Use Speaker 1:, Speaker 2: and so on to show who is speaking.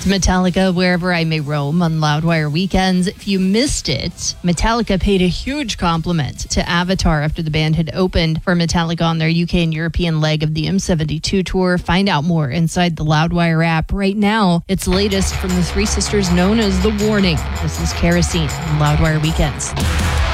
Speaker 1: It's Metallica, Wherever I May Roam on Loudwire Weekends. If you missed it, Metallica paid a huge compliment to Avatar after the band had opened for Metallica on their UK and European leg of the M72 tour. Find out more inside the Loudwire app. Right now, it's latest from the three sisters known as The Warning. This is Kerosene on Loudwire Weekends.